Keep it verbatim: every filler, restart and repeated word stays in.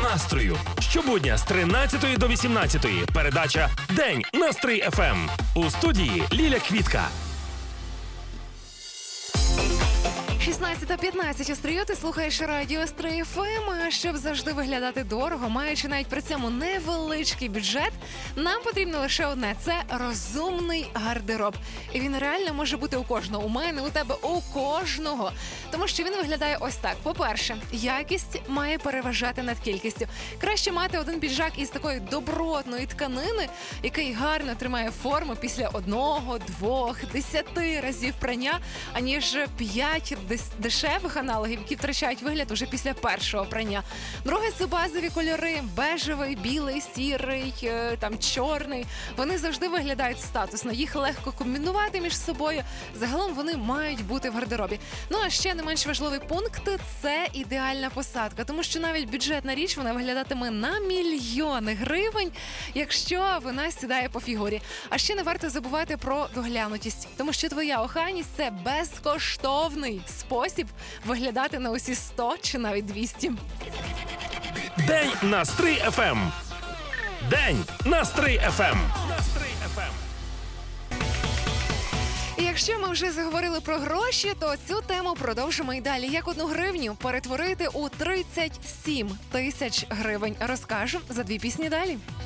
настрою. Щобудня з тринадцятої до вісімнадцятої. Передача «День на Стрий еф ем». У студії Ліля Квітка. шістнадцята п'ятнадцять у Стрию, ти слухаєш радіо Стрий еф ем. А щоб завжди виглядати дорого, маючи навіть при цьому невеличкий бюджет, нам потрібно лише одне – це розумний гардероб. І він реально може бути у кожного. У мене, у тебе, у кожного. Тому що він виглядає ось так. По-перше, якість має переважати над кількістю. Краще мати один піджак із такої добротної тканини, який гарно тримає форму після одного, двох, десяти разів прання, аніж п'ять дешевих аналогів, які втрачають вигляд уже після першого прання. Друге, це базові кольори: бежевий, білий, сірий, там чорний. Вони завжди виглядають статусно, їх легко комбінувати між собою. Загалом вони мають бути в гардеробі. Ну а ще не менш важливий пункт – це ідеальна посадка, тому що навіть бюджетна річ, вона виглядатиме на мільйони гривень, якщо вона сідає по фігурі. А ще не варто забувати про доглянутість, тому що твоя охайність – це безкоштовний спосіб виглядати на усі сто чи навіть двісті. День на Стрий еф ем. День на Стрий еф ем. І якщо ми вже заговорили про гроші, то цю тему продовжимо і далі. Як одну гривню перетворити у тридцять сім тисяч гривень. Розкажу за дві пісні далі.